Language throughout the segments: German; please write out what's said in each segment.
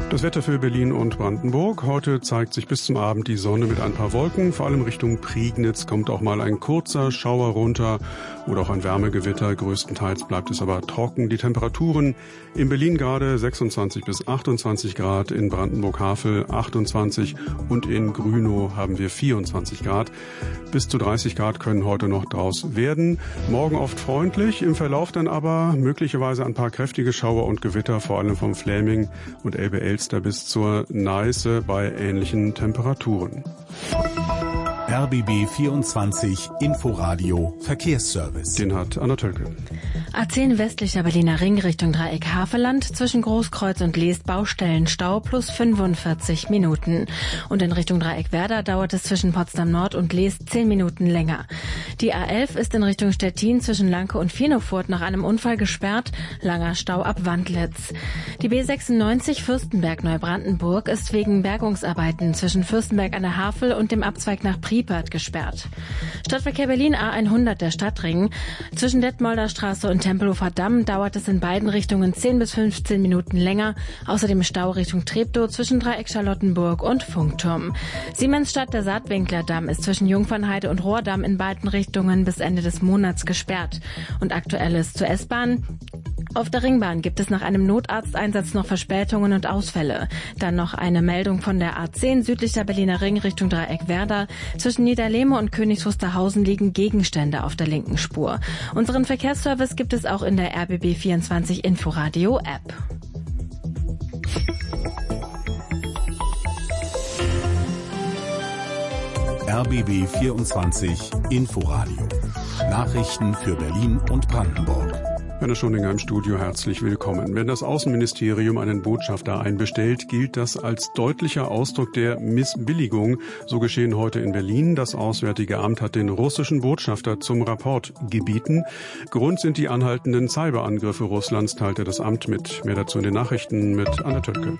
Das Wetter für Berlin und Brandenburg. Heute zeigt sich bis zum Abend die Sonne mit ein paar Wolken. Vor allem Richtung Prignitz kommt auch mal ein kurzer Schauer runter oder auch ein Wärmegewitter. Größtenteils bleibt es aber trocken. Die Temperaturen in Berlin gerade 26 bis 28 Grad, in Brandenburg-Havel 28 und in Grünow haben wir 24 Grad. Bis zu 30 Grad können heute noch draus werden. Morgen oft freundlich, im Verlauf dann aber möglicherweise ein paar kräftige Schauer und Gewitter, vor allem vom Fläming und Elbe-Elster bis zur Neiße bei ähnlichen Temperaturen. RBB 24 Inforadio Verkehrsservice. Den hat Anna Tölke. A10 westlicher Berliner Ring Richtung Dreieck Havelland, zwischen Großkreuz und Leest Baustellenstau plus 45 Minuten. Und in Richtung Dreieck Werder dauert es zwischen Potsdam Nord und Leest 10 Minuten länger. Die A11 ist in Richtung Stettin zwischen Lanke und Viernofurt nach einem Unfall gesperrt, langer Stau ab Wandlitz. Die B96 Fürstenberg-Neubrandenburg ist wegen Bergungsarbeiten zwischen Fürstenberg an der Havel und dem Abzweig nach Priepert gesperrt. Stadtverkehr Berlin A100 der Stadtring. Zwischen Detmolder Straße und Tempelhofer Damm dauert es in beiden Richtungen 10 bis 15 Minuten länger. Außerdem Stau Richtung Treptow zwischen Dreieck Charlottenburg und Funkturm. Siemensstadt der Saatwinkler Damm ist zwischen Jungfernheide und Rohrdamm in beiden Richtungen bis Ende des Monats gesperrt. Und Aktuelles zur S-Bahn. Auf der Ringbahn gibt es nach einem Notarzteinsatz noch Verspätungen und Ausfälle. Dann noch eine Meldung von der A10 südlicher Berliner Ring Richtung Dreieck Werder. Zwischen Niederlehme und Königs Wusterhausen liegen Gegenstände auf der linken Spur. Unseren Verkehrsservice gibt es auch in der RBB 24 Inforadio App. RBB 24 Inforadio. Nachrichten für Berlin und Brandenburg. Werner Schoninger im Studio, herzlich willkommen. Wenn das Außenministerium einen Botschafter einbestellt, gilt das als deutlicher Ausdruck der Missbilligung. So geschehen heute in Berlin. Das Auswärtige Amt hat den russischen Botschafter zum Rapport gebeten. Grund sind die anhaltenden Cyberangriffe Russlands, teilte das Amt mit. Mehr dazu in den Nachrichten mit Anna Tölke.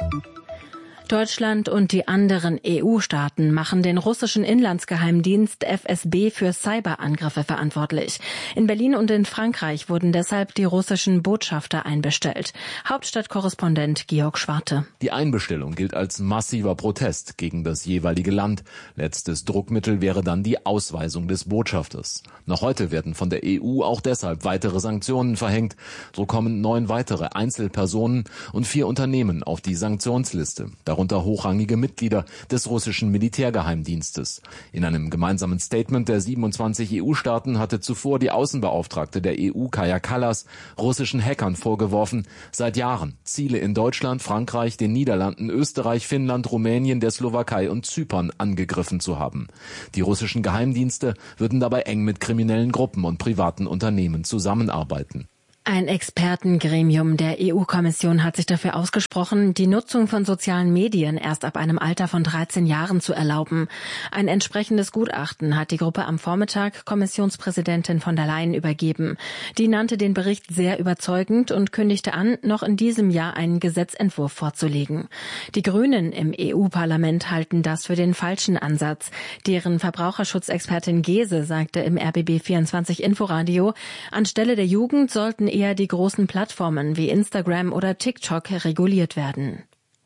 Deutschland und die anderen EU-Staaten machen den russischen Inlandsgeheimdienst FSB für Cyberangriffe verantwortlich. In Berlin und in Frankreich wurden deshalb die russischen Botschafter einbestellt. Hauptstadtkorrespondent Georg Schwarte. Die Einbestellung gilt als massiver Protest gegen das jeweilige Land. Letztes Druckmittel wäre dann die Ausweisung des Botschafters. Noch heute werden von der EU auch deshalb weitere Sanktionen verhängt. So kommen 9 weitere Einzelpersonen und 4 Unternehmen auf die Sanktionsliste. Darunter hochrangige Mitglieder des russischen Militärgeheimdienstes. In einem gemeinsamen Statement der 27 EU-Staaten hatte zuvor die Außenbeauftragte der EU, Kaja Kallas, russischen Hackern vorgeworfen, seit Jahren Ziele in Deutschland, Frankreich, den Niederlanden, Österreich, Finnland, Rumänien, der Slowakei und Zypern angegriffen zu haben. Die russischen Geheimdienste würden dabei eng mit kriminellen Gruppen und privaten Unternehmen zusammenarbeiten. Ein Expertengremium der EU-Kommission hat sich dafür ausgesprochen, die Nutzung von sozialen Medien erst ab einem Alter von 13 Jahren zu erlauben. Ein entsprechendes Gutachten hat die Gruppe am Vormittag Kommissionspräsidentin von der Leyen übergeben. Die nannte den Bericht sehr überzeugend und kündigte an, noch in diesem Jahr einen Gesetzentwurf vorzulegen. Die Grünen im EU-Parlament halten das für den falschen Ansatz. Deren Verbraucherschutzexpertin Gese sagte im RBB 24 Inforadio, anstelle der Jugend sollten eher die großen Plattformen wie Instagram oder TikTok reguliert werden.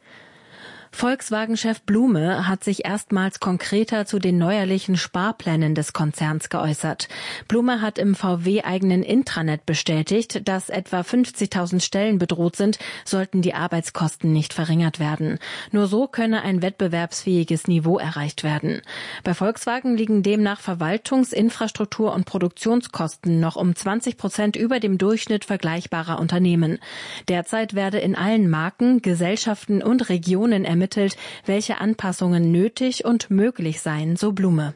Volkswagen-Chef Blume hat sich erstmals konkreter zu den neuerlichen Sparplänen des Konzerns geäußert. Blume hat im VW-eigenen Intranet bestätigt, dass etwa 50.000 Stellen bedroht sind, sollten die Arbeitskosten nicht verringert werden. Nur so könne ein wettbewerbsfähiges Niveau erreicht werden. Bei Volkswagen liegen demnach Verwaltungs-, Infrastruktur- und Produktionskosten noch um 20% über dem Durchschnitt vergleichbarer Unternehmen. Derzeit werde in allen Marken, Gesellschaften und Regionen ermittelt, welche Anpassungen nötig und möglich seien, so Blume.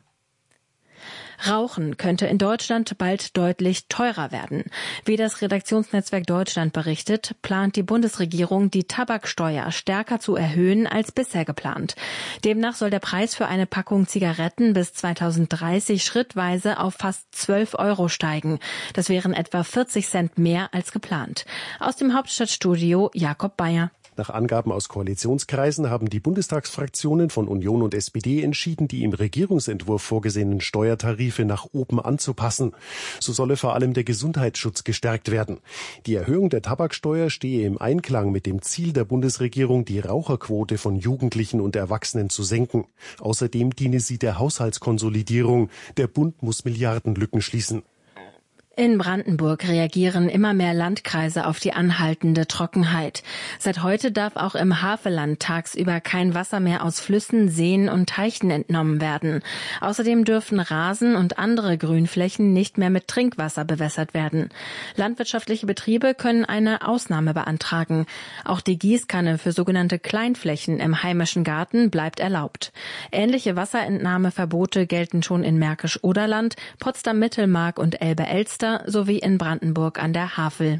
Rauchen könnte in Deutschland bald deutlich teurer werden. Wie das Redaktionsnetzwerk Deutschland berichtet, plant die Bundesregierung, die Tabaksteuer stärker zu erhöhen als bisher geplant. Demnach soll der Preis für eine Packung Zigaretten bis 2030 schrittweise auf fast 12 € steigen. Das wären etwa 40 Cent mehr als geplant. Aus dem Hauptstadtstudio Jakob Bayer. Nach Angaben aus Koalitionskreisen haben die Bundestagsfraktionen von Union und SPD entschieden, die im Regierungsentwurf vorgesehenen Steuertarife nach oben anzupassen. So solle vor allem der Gesundheitsschutz gestärkt werden. Die Erhöhung der Tabaksteuer stehe im Einklang mit dem Ziel der Bundesregierung, die Raucherquote von Jugendlichen und Erwachsenen zu senken. Außerdem diene sie der Haushaltskonsolidierung. Der Bund muss Milliardenlücken schließen. In Brandenburg reagieren immer mehr Landkreise auf die anhaltende Trockenheit. Seit heute darf auch im Havelland tagsüber kein Wasser mehr aus Flüssen, Seen und Teichen entnommen werden. Außerdem dürfen Rasen und andere Grünflächen nicht mehr mit Trinkwasser bewässert werden. Landwirtschaftliche Betriebe können eine Ausnahme beantragen. Auch die Gießkanne für sogenannte Kleinflächen im heimischen Garten bleibt erlaubt. Ähnliche Wasserentnahmeverbote gelten schon in Märkisch-Oderland, Potsdam-Mittelmark und Elbe-Elster sowie in Brandenburg an der Havel.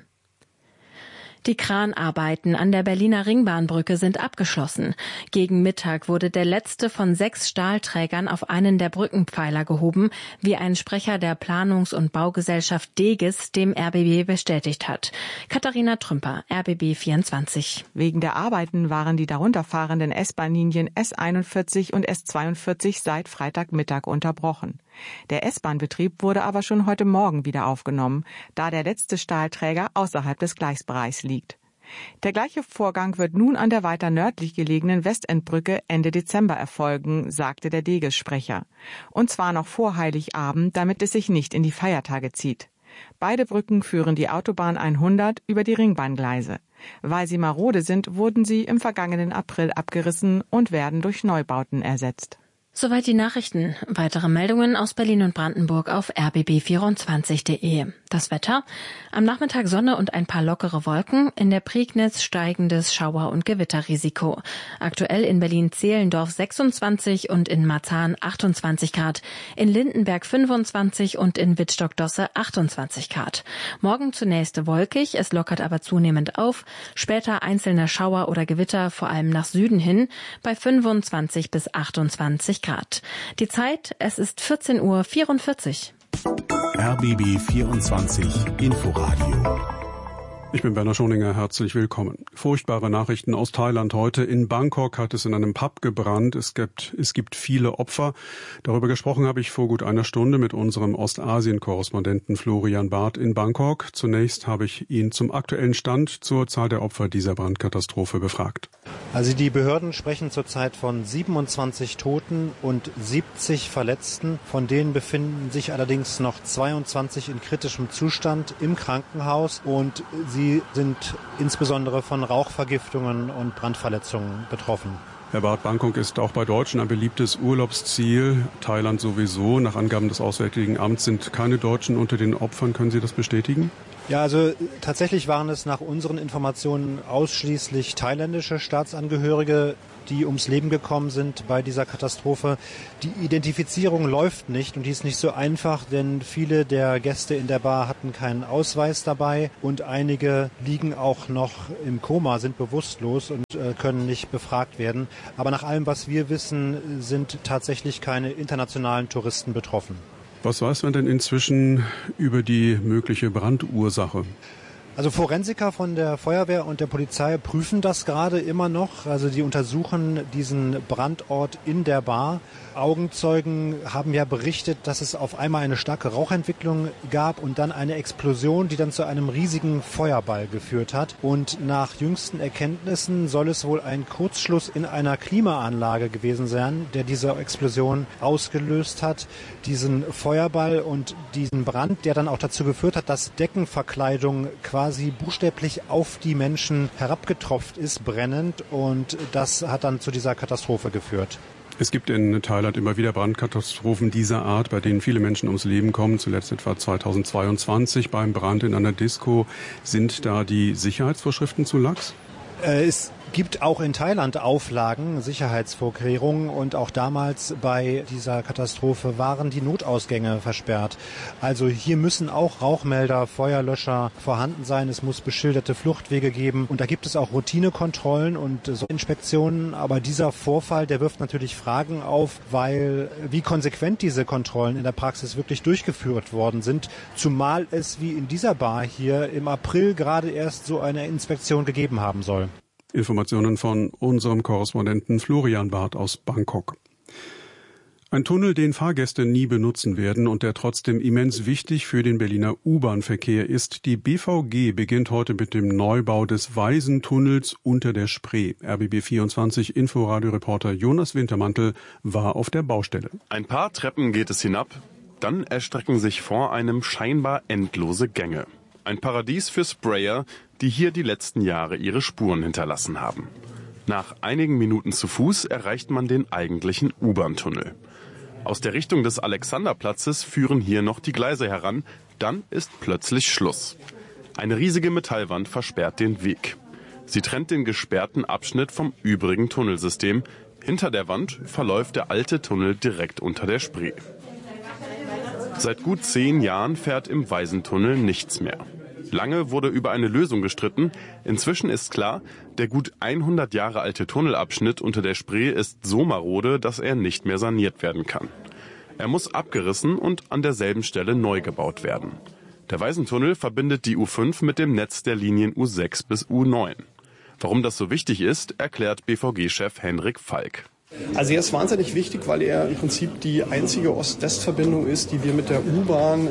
Die Kranarbeiten an der Berliner Ringbahnbrücke sind abgeschlossen. Gegen Mittag wurde der letzte von 6 Stahlträgern auf einen der Brückenpfeiler gehoben, wie ein Sprecher der Planungs- und Baugesellschaft Degis dem RBB bestätigt hat. Katharina Trümper, RBB 24. Wegen der Arbeiten waren die darunter fahrenden S-Bahn-Linien S41 und S42 seit Freitagmittag unterbrochen. Der S-Bahn-Betrieb wurde aber schon heute Morgen wieder aufgenommen, da der letzte Stahlträger außerhalb des Gleisbereichs liegt. Der gleiche Vorgang wird nun an der weiter nördlich gelegenen Westendbrücke Ende Dezember erfolgen, sagte der Degis-Sprecher. Und zwar noch vor Heiligabend, damit es sich nicht in die Feiertage zieht. Beide Brücken führen die Autobahn 100 über die Ringbahngleise. Weil sie marode sind, wurden sie im vergangenen April abgerissen und werden durch Neubauten ersetzt. Soweit die Nachrichten. Weitere Meldungen aus Berlin und Brandenburg auf rbb24.de. Das Wetter. Am Nachmittag Sonne und ein paar lockere Wolken. In der Prignitz steigendes Schauer- und Gewitterrisiko. Aktuell in Berlin-Zehlendorf 26 und in Marzahn 28 Grad. In Lindenberg 25 und in Wittstock-Dosse 28 Grad. Morgen zunächst wolkig, es lockert aber zunehmend auf. Später einzelne Schauer oder Gewitter, vor allem nach Süden hin, bei 25 bis 28 Grad. Die Zeit, es ist 14:44 Uhr. RBB 24 Inforadio. Ich bin Werner Schoninger, herzlich willkommen. Furchtbare Nachrichten aus Thailand heute. In Bangkok hat es in einem Pub gebrannt. Es gibt viele Opfer. Darüber gesprochen habe ich vor gut einer Stunde mit unserem Ostasien-Korrespondenten Florian Barth in Bangkok. Zunächst habe ich ihn zum aktuellen Stand zur Zahl der Opfer dieser Brandkatastrophe befragt. Also die Behörden sprechen zurzeit von 27 Toten und 70 Verletzten. Von denen befinden sich allerdings noch 22 in kritischem Zustand im Krankenhaus und sie sind insbesondere von Rauchvergiftungen und Brandverletzungen betroffen. Herr Barth, Bangkok ist auch bei Deutschen ein beliebtes Urlaubsziel. Thailand sowieso. Nach Angaben des Auswärtigen Amts sind keine Deutschen unter den Opfern. Können Sie das bestätigen? Ja, also tatsächlich waren es nach unseren Informationen ausschließlich thailändische Staatsangehörige, die ums Leben gekommen sind bei dieser Katastrophe. Die Identifizierung läuft nicht und die ist nicht so einfach, denn viele der Gäste in der Bar hatten keinen Ausweis dabei und einige liegen auch noch im Koma, sind bewusstlos und können nicht befragt werden. Aber nach allem, was wir wissen, sind tatsächlich keine internationalen Touristen betroffen. Was weiß man denn inzwischen über die mögliche Brandursache? Also Forensiker von der Feuerwehr und der Polizei prüfen das gerade immer noch. Also die untersuchen diesen Brandort in der Bar. Augenzeugen haben ja berichtet, dass es auf einmal eine starke Rauchentwicklung gab und dann eine Explosion, die dann zu einem riesigen Feuerball geführt hat. Und nach jüngsten Erkenntnissen soll es wohl ein Kurzschluss in einer Klimaanlage gewesen sein, der diese Explosion ausgelöst hat. Diesen Feuerball und diesen Brand, der dann auch dazu geführt hat, dass Deckenverkleidung quasi buchstäblich auf die Menschen herabgetropft ist, brennend. Und das hat dann zu dieser Katastrophe geführt. Es gibt in Thailand immer wieder Brandkatastrophen dieser Art, bei denen viele Menschen ums Leben kommen. Zuletzt etwa 2022 beim Brand in einer Disco. Sind da die Sicherheitsvorschriften zu lax? Es gibt auch in Thailand Auflagen, Sicherheitsvorkehrungen und auch damals bei dieser Katastrophe waren die Notausgänge versperrt. Also hier müssen auch Rauchmelder, Feuerlöscher vorhanden sein. Es muss beschilderte Fluchtwege geben und da gibt es auch Routinekontrollen und so Inspektionen. Aber dieser Vorfall, der wirft natürlich Fragen auf, weil wie konsequent diese Kontrollen in der Praxis wirklich durchgeführt worden sind. Zumal es wie in dieser Bar hier im April gerade erst so eine Inspektion gegeben haben soll. Informationen von unserem Korrespondenten Florian Barth aus Bangkok. Ein Tunnel, den Fahrgäste nie benutzen werden und der trotzdem immens wichtig für den Berliner U-Bahn-Verkehr ist. Die BVG beginnt heute mit dem Neubau des Waisentunnels unter der Spree. RBB24 Inforadio-Reporter Jonas Wintermantel war auf der Baustelle. Ein paar Treppen geht es hinab, dann erstrecken sich vor einem scheinbar endlose Gänge. Ein Paradies für Sprayer, die hier die letzten Jahre ihre Spuren hinterlassen haben. Nach einigen Minuten zu Fuß erreicht man den eigentlichen U-Bahn-Tunnel. Aus der Richtung des Alexanderplatzes führen hier noch die Gleise heran, dann ist plötzlich Schluss. Eine riesige Metallwand versperrt den Weg. Sie trennt den gesperrten Abschnitt vom übrigen Tunnelsystem. Hinter der Wand verläuft der alte Tunnel direkt unter der Spree. Seit gut 10 Jahren fährt im Waisentunnel nichts mehr. Lange wurde über eine Lösung gestritten. Inzwischen ist klar, der gut 100 Jahre alte Tunnelabschnitt unter der Spree ist so marode, dass er nicht mehr saniert werden kann. Er muss abgerissen und an derselben Stelle neu gebaut werden. Der Waisentunnel verbindet die U5 mit dem Netz der Linien U6 bis U9. Warum das so wichtig ist, erklärt BVG-Chef Henrik Falk. Also er ist wahnsinnig wichtig, weil er im Prinzip die einzige Ost-West-Verbindung ist, die wir mit der U-Bahn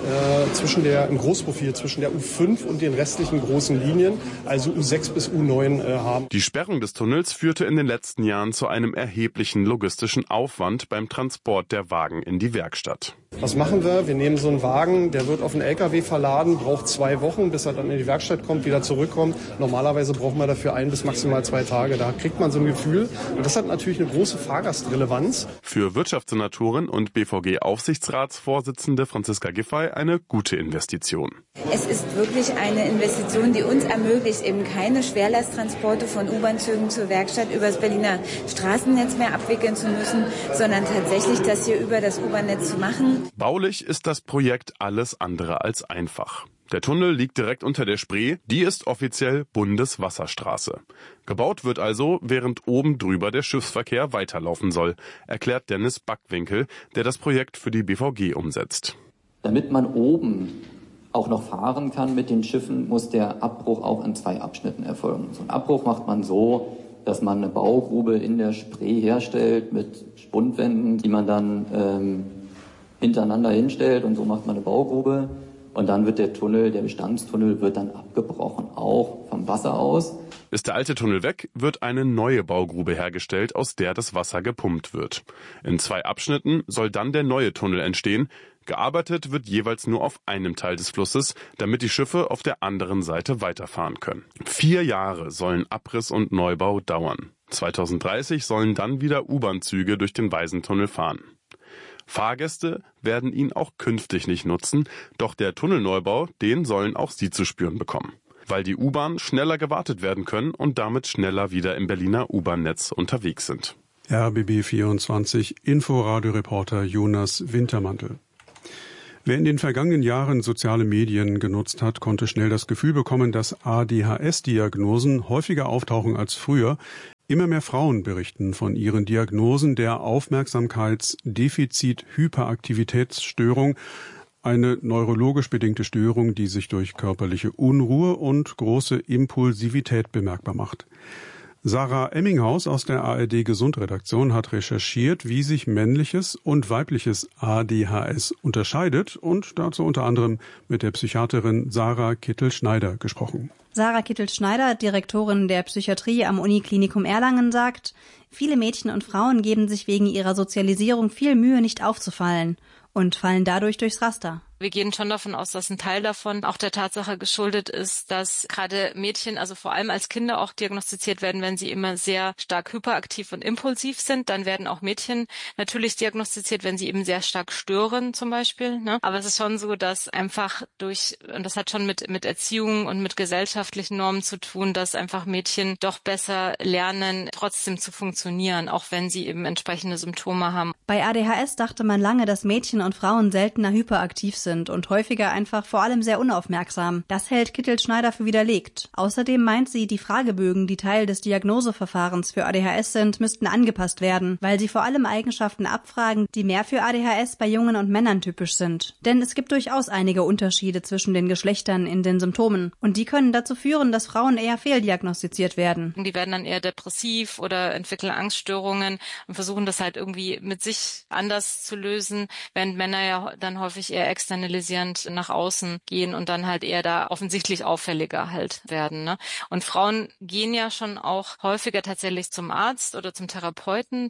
im Großprofil zwischen der U5 und den restlichen großen Linien, also U6 bis U9 haben. Die Sperrung des Tunnels führte in den letzten Jahren zu einem erheblichen logistischen Aufwand beim Transport der Wagen in die Werkstatt. Was machen wir? Wir nehmen so einen Wagen, der wird auf einen LKW verladen, braucht 2 Wochen, bis er dann in die Werkstatt kommt, wieder zurückkommt. Normalerweise braucht man dafür 1 bis maximal 2 Tage. Da kriegt man so ein Gefühl. Und das hat natürlich eine große Fahrgastrelevanz. Für Wirtschaftssenatorin und BVG-Aufsichtsratsvorsitzende Franziska Giffey eine gute Investition. Es ist wirklich eine Investition, die uns ermöglicht, eben keine Schwerlasttransporte von U-Bahn-Zügen zur Werkstatt über das Berliner Straßennetz mehr abwickeln zu müssen, sondern tatsächlich das hier über das U-Bahn-Netz zu machen. Baulich ist das Projekt alles andere als einfach. Der Tunnel liegt direkt unter der Spree, die ist offiziell Bundeswasserstraße. Gebaut wird also, während oben drüber der Schiffsverkehr weiterlaufen soll, erklärt Dennis Backwinkel, der das Projekt für die BVG umsetzt. Damit man oben auch noch fahren kann mit den Schiffen, muss der Abbruch auch in 2 Abschnitten erfolgen. So einen Abbruch macht man so, dass man eine Baugrube in der Spree herstellt mit Spundwänden, die man dann hintereinander hinstellt, und so macht man eine Baugrube. Und dann wird der Bestandstunnel wird dann abgebrochen, auch vom Wasser aus. Ist der alte Tunnel weg, wird eine neue Baugrube hergestellt, aus der das Wasser gepumpt wird. In 2 Abschnitten soll dann der neue Tunnel entstehen. Gearbeitet wird jeweils nur auf einem Teil des Flusses, damit die Schiffe auf der anderen Seite weiterfahren können. 4 Jahre sollen Abriss und Neubau dauern. 2030 sollen dann wieder U-Bahn-Züge durch den Waisentunnel fahren. Fahrgäste werden ihn auch künftig nicht nutzen, doch der Tunnelneubau, den sollen auch sie zu spüren bekommen. Weil die U-Bahn schneller gewartet werden können und damit schneller wieder im Berliner U-Bahn-Netz unterwegs sind. RBB24 Inforadio-Reporter Jonas Wintermantel. Wer in den vergangenen Jahren soziale Medien genutzt hat, konnte schnell das Gefühl bekommen, dass ADHS-Diagnosen häufiger auftauchen als früher. Immer mehr Frauen berichten von ihren Diagnosen der Aufmerksamkeitsdefizit-Hyperaktivitätsstörung, eine neurologisch bedingte Störung, die sich durch körperliche Unruhe und große Impulsivität bemerkbar macht. Sarah Emminghaus aus der ARD-Gesundredaktion hat recherchiert, wie sich männliches und weibliches ADHS unterscheidet, und dazu unter anderem mit der Psychiaterin Sarah Kittel-Schneider gesprochen. Sarah Kittel-Schneider, Direktorin der Psychiatrie am Uniklinikum Erlangen, sagt, viele Mädchen und Frauen geben sich wegen ihrer Sozialisierung viel Mühe, nicht aufzufallen, und fallen dadurch durchs Raster. Wir gehen schon davon aus, dass ein Teil davon auch der Tatsache geschuldet ist, dass gerade Mädchen, also vor allem als Kinder, auch diagnostiziert werden, wenn sie immer sehr stark hyperaktiv und impulsiv sind. Dann werden auch Mädchen natürlich diagnostiziert, wenn sie eben sehr stark stören zum Beispiel. Ne? Aber es ist schon so, dass einfach und das hat schon mit Erziehung und mit gesellschaftlichen Normen zu tun, dass einfach Mädchen doch besser lernen, trotzdem zu funktionieren, auch wenn sie eben entsprechende Symptome haben. Bei ADHS dachte man lange, dass Mädchen und Frauen seltener hyperaktiv sind. sind und häufiger einfach vor allem sehr unaufmerksam. Das hält Kittel-Schneider für widerlegt. Außerdem meint sie, die Fragebögen, die Teil des Diagnoseverfahrens für ADHS sind, müssten angepasst werden, weil sie vor allem Eigenschaften abfragen, die mehr für ADHS bei Jungen und Männern typisch sind. Denn es gibt durchaus einige Unterschiede zwischen den Geschlechtern in den Symptomen und die können dazu führen, dass Frauen eher fehldiagnostiziert werden. Die werden dann eher depressiv oder entwickeln Angststörungen und versuchen das halt irgendwie mit sich anders zu lösen, während Männer ja dann häufig eher externalisierend nach außen gehen und dann halt eher da offensichtlich auffälliger halt werden, ne? Und Frauen gehen ja schon auch häufiger tatsächlich zum Arzt oder zum Therapeutin,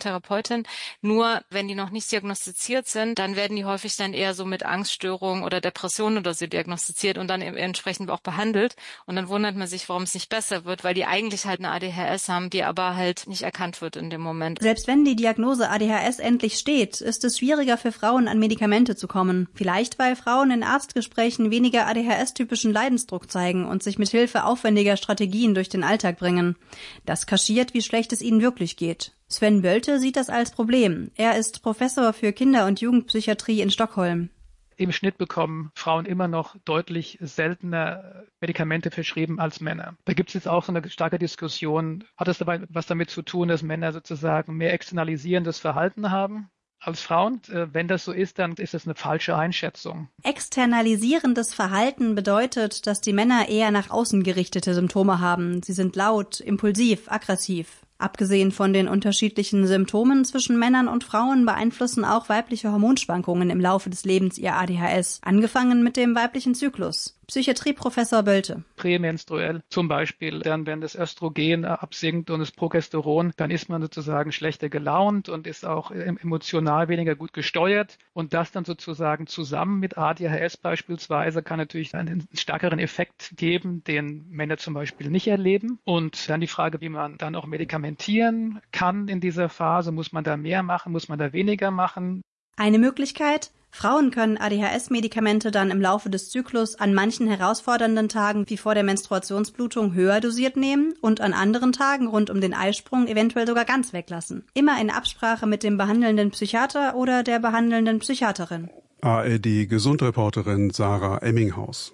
nur wenn die noch nicht diagnostiziert sind, dann werden die häufig dann eher so mit Angststörungen oder Depressionen oder so diagnostiziert und dann entsprechend auch behandelt und dann wundert man sich, warum es nicht besser wird, weil die eigentlich halt eine ADHS haben, die aber halt nicht erkannt wird in dem Moment. Selbst wenn die Diagnose ADHS endlich steht, ist es schwieriger für Frauen, an Medikamente zu kommen. Vielleicht, weil Frauen in Arztgesprächen weniger ADHS-typischen Leidensdruck zeigen und sich mit Hilfe aufwendiger Strategien durch den Alltag bringen. Das kaschiert, wie schlecht es ihnen wirklich geht. Sven Bölte sieht das als Problem. Er ist Professor für Kinder- und Jugendpsychiatrie in Stockholm. Im Schnitt bekommen Frauen immer noch deutlich seltener Medikamente verschrieben als Männer. Da gibt es jetzt auch so eine starke Diskussion. Hat es dabei was damit zu tun, dass Männer sozusagen mehr externalisierendes Verhalten haben als Frauen? Wenn das so ist, dann ist das eine falsche Einschätzung. Externalisierendes Verhalten bedeutet, dass die Männer eher nach außen gerichtete Symptome haben. Sie sind laut, impulsiv, aggressiv. Abgesehen von den unterschiedlichen Symptomen zwischen Männern und Frauen beeinflussen auch weibliche Hormonschwankungen im Laufe des Lebens ihr ADHS, angefangen mit dem weiblichen Zyklus. Psychiatrieprofessor Bölte. Prämenstruell zum Beispiel, dann wenn das Östrogen absinkt und das Progesteron, dann ist man sozusagen schlechter gelaunt und ist auch emotional weniger gut gesteuert und das dann sozusagen zusammen mit ADHS beispielsweise kann natürlich einen stärkeren Effekt geben, den Männer zum Beispiel nicht erleben und dann die Frage, wie man dann auch medikamentieren kann in dieser Phase, muss man da mehr machen, muss man da weniger machen? Eine Möglichkeit? Frauen können ADHS-Medikamente dann im Laufe des Zyklus an manchen herausfordernden Tagen wie vor der Menstruationsblutung höher dosiert nehmen und an anderen Tagen rund um den Eisprung eventuell sogar ganz weglassen. Immer in Absprache mit dem behandelnden Psychiater oder der behandelnden Psychiaterin. ARD-Gesundreporterin Sarah Emminghaus.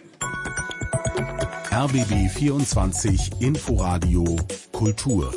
RBB 24 Inforadio Kultur.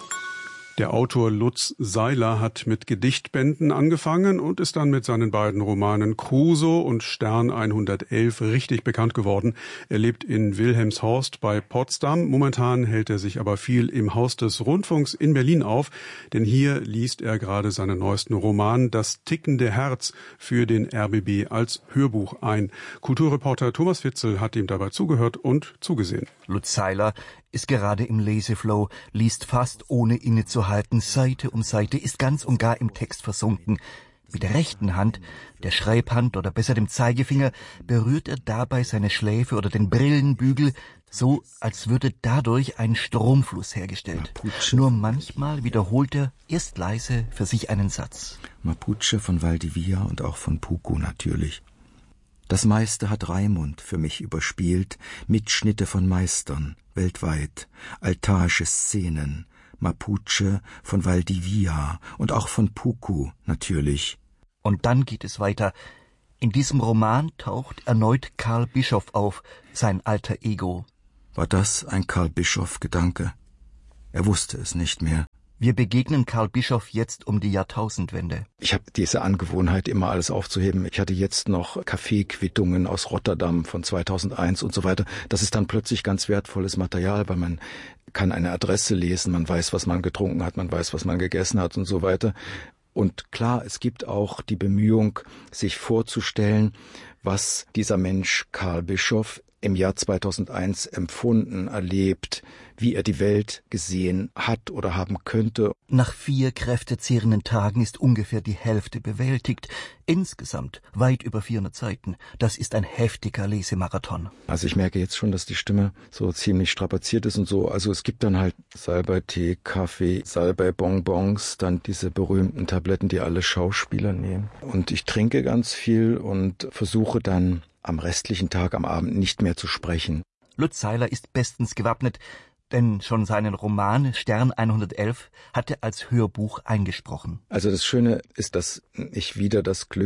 Der Autor Lutz Seiler hat mit Gedichtbänden angefangen und ist dann mit seinen beiden Romanen Crusoe und Stern 111 richtig bekannt geworden. Er lebt in Wilhelmshorst bei Potsdam. Momentan hält er sich aber viel im Haus des Rundfunks in Berlin auf, denn hier liest er gerade seinen neuesten Roman Das tickende Herz für den RBB als Hörbuch ein. Kulturreporter Thomas Witzel hat ihm dabei zugehört und zugesehen. Lutz Seiler ist gerade im Leseflow, liest fast ohne innezuhalten, Seite um Seite, ist ganz und gar im Text versunken. Mit der rechten Hand, der Schreibhand oder besser dem Zeigefinger, berührt er dabei seine Schläfe oder den Brillenbügel, so als würde dadurch ein Stromfluss hergestellt. Mapuche. Nur manchmal wiederholt er erst leise für sich einen Satz. Mapuche von Valdivia und auch von Puku natürlich. Das meiste hat Raimund für mich überspielt, Mitschnitte von Meistern, weltweit, altarische Szenen, Mapuche von Valdivia und auch von Puku natürlich. Und dann geht es weiter. In diesem Roman taucht erneut Karl Bischoff auf, sein alter Ego. War das ein Karl Bischoff-Gedanke? Er wusste es nicht mehr. Wir begegnen Karl Bischoff jetzt um die Jahrtausendwende. Ich habe diese Angewohnheit, immer alles aufzuheben. Ich hatte jetzt noch Kaffeequittungen aus Rotterdam von 2001 und so weiter. Das ist dann plötzlich ganz wertvolles Material, weil man kann eine Adresse lesen, man weiß, was man getrunken hat, man weiß, was man gegessen hat und so weiter. Und klar, es gibt auch die Bemühung, sich vorzustellen, was dieser Mensch Karl Bischoff im Jahr 2001 empfunden, erlebt, wie er die Welt gesehen hat oder haben könnte. Nach 4 kräftezehrenden Tagen ist ungefähr die Hälfte bewältigt. Insgesamt weit über 400 Seiten. Das ist ein heftiger Lesemarathon. Also ich merke jetzt schon, dass die Stimme so ziemlich strapaziert ist und so. Also es gibt dann halt Salbei-Tee, Kaffee, Salbei-Bonbons, dann diese berühmten Tabletten, die alle Schauspieler nehmen. Und ich trinke ganz viel und versuche dann am restlichen Tag, am Abend nicht mehr zu sprechen. Lutz Seiler ist bestens gewappnet, denn schon seinen Roman Stern 111 hat er als Hörbuch eingesprochen. Also das Schöne ist, dass ich wieder das Glück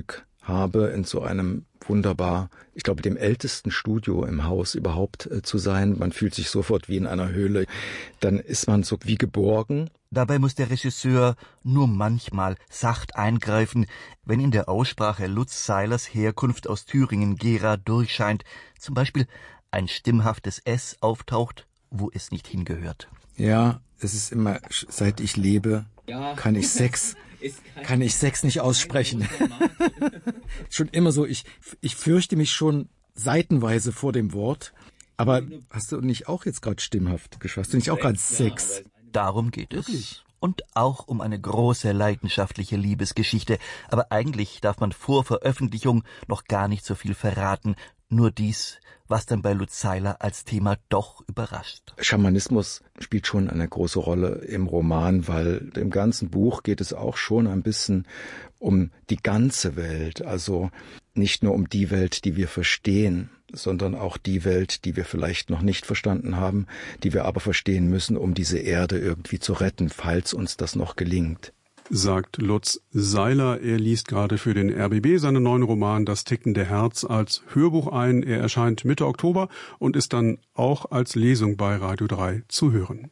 habe, in so einem wunderbar, ich glaube, dem ältesten Studio im Haus überhaupt zu sein. Man fühlt sich sofort wie in einer Höhle. Dann ist man so wie geborgen. Dabei muss der Regisseur nur manchmal sacht eingreifen, wenn in der Aussprache Lutz Seilers Herkunft aus Thüringen-Gera durchscheint. Zum Beispiel ein stimmhaftes S auftaucht, wo es nicht hingehört. Ja, es ist immer, seit ich lebe, kann ich Sex nicht aussprechen. Schon immer so, ich fürchte mich schon seitenweise vor dem Wort. Aber hast du nicht auch jetzt gerade stimmhaft gesprochen? Hast du nicht auch gerade Sex? Darum geht es. Wirklich? Und auch um eine große leidenschaftliche Liebesgeschichte. Aber eigentlich darf man vor Veröffentlichung noch gar nicht so viel verraten. Nur dies, was dann bei Lutz Seiler als Thema doch überrascht. Schamanismus spielt schon eine große Rolle im Roman, weil im ganzen Buch geht es auch schon ein bisschen um die ganze Welt. Also nicht nur um die Welt, die wir verstehen, sondern auch die Welt, die wir vielleicht noch nicht verstanden haben, die wir aber verstehen müssen, um diese Erde irgendwie zu retten, falls uns das noch gelingt. Sagt Lutz Seiler. Er liest gerade für den RBB seinen neuen Roman Das tickende Herz als Hörbuch ein. Er erscheint Mitte Oktober und ist dann auch als Lesung bei Radio 3 zu hören.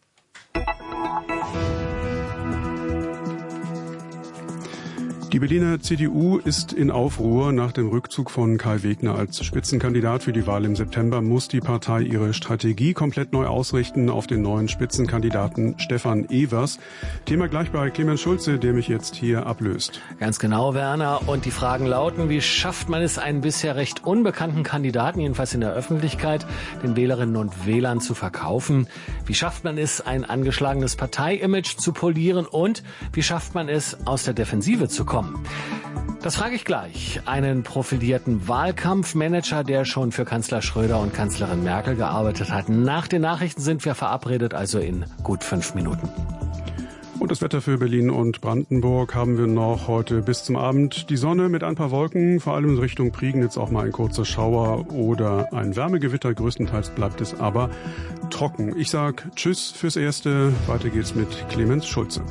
Die Berliner CDU ist in Aufruhr. Nach dem Rückzug von Kai Wegner als Spitzenkandidat für die Wahl im September muss die Partei ihre Strategie komplett neu ausrichten auf den neuen Spitzenkandidaten Stefan Evers. Thema gleich bei Clemens Schulze, der mich jetzt hier ablöst. Ganz genau, Werner. Und die Fragen lauten, wie schafft man es, einen bisher recht unbekannten Kandidaten, jedenfalls in der Öffentlichkeit, den Wählerinnen und Wählern zu verkaufen? Wie schafft man es, ein angeschlagenes Parteiimage zu polieren? Und wie schafft man es, aus der Defensive zu kommen? Das frage ich gleich. Einen profilierten Wahlkampfmanager, der schon für Kanzler Schröder und Kanzlerin Merkel gearbeitet hat. Nach den Nachrichten sind wir verabredet, also in gut 5 Minuten. Und das Wetter für Berlin und Brandenburg haben wir noch heute bis zum Abend. Die Sonne mit ein paar Wolken, vor allem in Richtung Prignitz auch mal ein kurzer Schauer oder ein Wärmegewitter. Größtenteils bleibt es aber trocken. Ich sag Tschüss fürs Erste. Weiter geht's mit Clemens Schulze.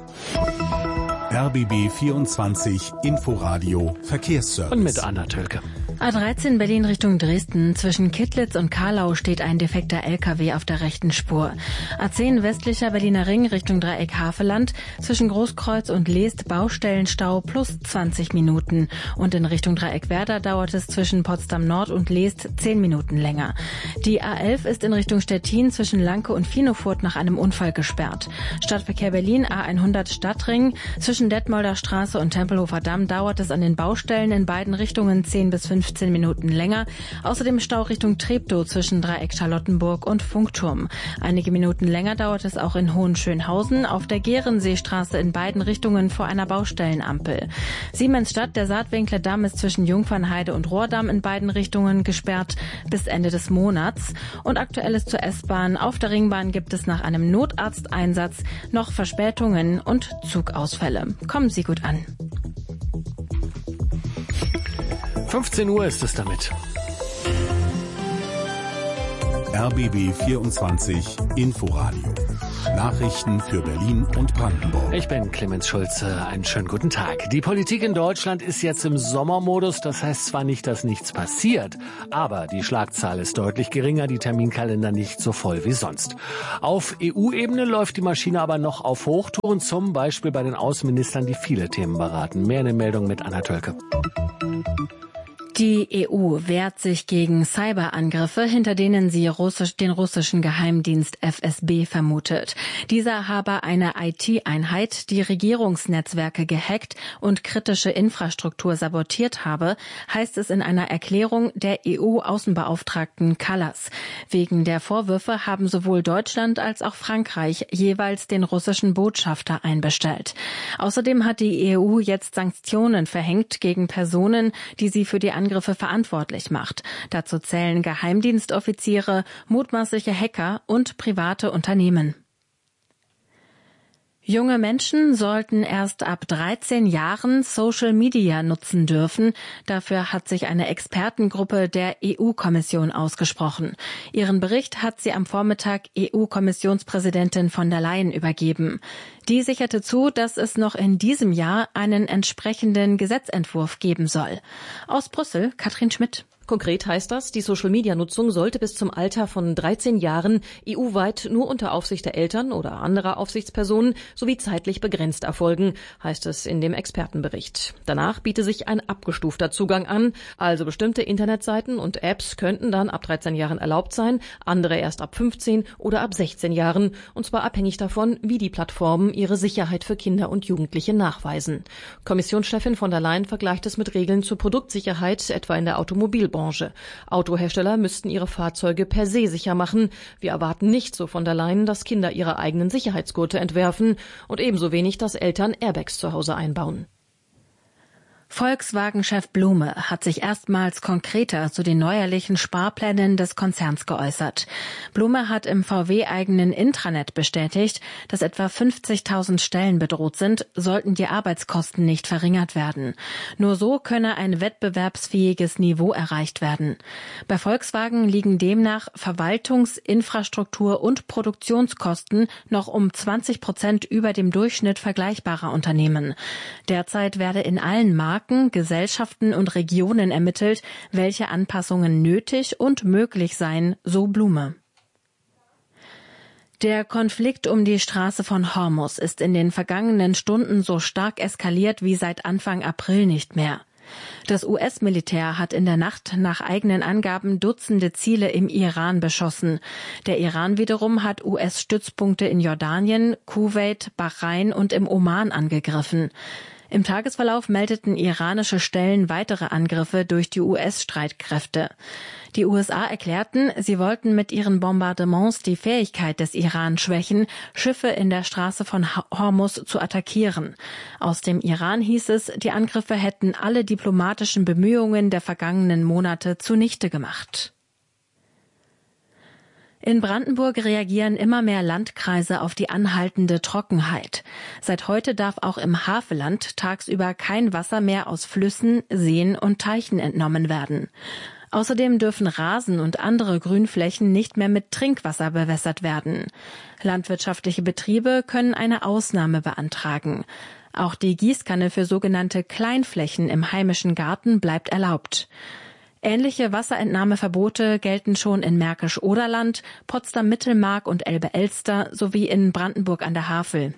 RBB 24 Inforadio Verkehrsservice. Und mit Anna Tölke. A13 Berlin Richtung Dresden. Zwischen Kittlitz und Karlau steht ein defekter LKW auf der rechten Spur. A10 westlicher Berliner Ring Richtung Dreieck Havelland. Zwischen Großkreuz und Leest Baustellenstau plus 20 Minuten. Und in Richtung Dreieck Werder dauert es zwischen Potsdam Nord und Leest 10 Minuten länger. Die A11 ist in Richtung Stettin zwischen Lanke und Finofurt nach einem Unfall gesperrt. Stadtverkehr Berlin A100 Stadtring. Zwischen Detmolder Straße und Tempelhofer Damm dauert es an den Baustellen in beiden Richtungen 10 bis 15 Minuten länger. Außerdem Stau Richtung Treptow zwischen Dreieck Charlottenburg und Funkturm. Einige Minuten länger dauert es auch in Hohenschönhausen auf der Gehrenseestraße in beiden Richtungen vor einer Baustellenampel. Siemensstadt, der Saatwinkler Damm ist zwischen Jungfernheide und Rohrdamm in beiden Richtungen gesperrt bis Ende des Monats. Und Aktuelles zur S-Bahn. Auf der Ringbahn gibt es nach einem Notarzteinsatz noch Verspätungen und Zugausfälle. Kommen Sie gut an. 15 Uhr ist es damit. RBB 24 Inforadio. Nachrichten für Berlin und Brandenburg. Ich bin Clemens Schulze. Einen schönen guten Tag. Die Politik in Deutschland ist jetzt im Sommermodus. Das heißt zwar nicht, dass nichts passiert, aber die Schlagzahl ist deutlich geringer, die Terminkalender nicht so voll wie sonst. Auf EU-Ebene läuft die Maschine aber noch auf Hochtouren, zum Beispiel bei den Außenministern, die viele Themen beraten. Mehr in der Meldung mit Anna Tölke. Die EU wehrt sich gegen Cyberangriffe, hinter denen sie den russischen Geheimdienst FSB vermutet. Dieser habe eine IT-Einheit, die Regierungsnetzwerke gehackt und kritische Infrastruktur sabotiert habe, heißt es in einer Erklärung der EU-Außenbeauftragten Kallas. Wegen der Vorwürfe haben sowohl Deutschland als auch Frankreich jeweils den russischen Botschafter einbestellt. Außerdem hat die EU jetzt Sanktionen verhängt gegen Personen, die sie für die Angriffe verantwortlich macht. Dazu zählen Geheimdienstoffiziere, mutmaßliche Hacker und private Unternehmen. Junge Menschen sollten erst ab 13 Jahren Social Media nutzen dürfen. Dafür hat sich eine Expertengruppe der EU-Kommission ausgesprochen. Ihren Bericht hat sie am Vormittag EU-Kommissionspräsidentin von der Leyen übergeben. Die sicherte zu, dass es noch in diesem Jahr einen entsprechenden Gesetzentwurf geben soll. Aus Brüssel, Katrin Schmidt. Konkret heißt das, die Social-Media-Nutzung sollte bis zum Alter von 13 Jahren EU-weit nur unter Aufsicht der Eltern oder anderer Aufsichtspersonen sowie zeitlich begrenzt erfolgen, heißt es in dem Expertenbericht. Danach biete sich ein abgestufter Zugang an, also bestimmte Internetseiten und Apps könnten dann ab 13 Jahren erlaubt sein, andere erst ab 15 oder ab 16 Jahren, und zwar abhängig davon, wie die Plattformen ihre Sicherheit für Kinder und Jugendliche nachweisen. Kommissionschefin von der Leyen vergleicht es mit Regeln zur Produktsicherheit, etwa in der Automobilbranche. Autohersteller müssten ihre Fahrzeuge per se sicher machen. Wir erwarten nicht, so von der Leyen, dass Kinder ihre eigenen Sicherheitsgurte entwerfen und ebenso wenig, dass Eltern Airbags zu Hause einbauen. Volkswagen-Chef Blume hat sich erstmals konkreter zu den neuerlichen Sparplänen des Konzerns geäußert. Blume hat im VW-eigenen Intranet bestätigt, dass etwa 50.000 Stellen bedroht sind, sollten die Arbeitskosten nicht verringert werden. Nur so könne ein wettbewerbsfähiges Niveau erreicht werden. Bei Volkswagen liegen demnach Verwaltungs-, Infrastruktur- und Produktionskosten noch um 20% über dem Durchschnitt vergleichbarer Unternehmen. Derzeit werde in allen Marken, Gesellschaften und Regionen ermittelt, welche Anpassungen nötig und möglich seien, so Blume. Der Konflikt um die Straße von Hormuz ist in den vergangenen Stunden so stark eskaliert wie seit Anfang April nicht mehr. Das US-Militär hat in der Nacht nach eigenen Angaben Dutzende Ziele im Iran beschossen. Der Iran wiederum hat US-Stützpunkte in Jordanien, Kuwait, Bahrain und im Oman angegriffen. Im Tagesverlauf meldeten iranische Stellen weitere Angriffe durch die US-Streitkräfte. Die USA erklärten, sie wollten mit ihren Bombardements die Fähigkeit des Iran schwächen, Schiffe in der Straße von Hormuz zu attackieren. Aus dem Iran hieß es, die Angriffe hätten alle diplomatischen Bemühungen der vergangenen Monate zunichte gemacht. In Brandenburg reagieren immer mehr Landkreise auf die anhaltende Trockenheit. Seit heute darf auch im Havelland tagsüber kein Wasser mehr aus Flüssen, Seen und Teichen entnommen werden. Außerdem dürfen Rasen und andere Grünflächen nicht mehr mit Trinkwasser bewässert werden. Landwirtschaftliche Betriebe können eine Ausnahme beantragen. Auch die Gießkanne für sogenannte Kleinflächen im heimischen Garten bleibt erlaubt. Ähnliche Wasserentnahmeverbote gelten schon in Märkisch-Oderland, Potsdam-Mittelmark und Elbe-Elster sowie in Brandenburg an der Havel.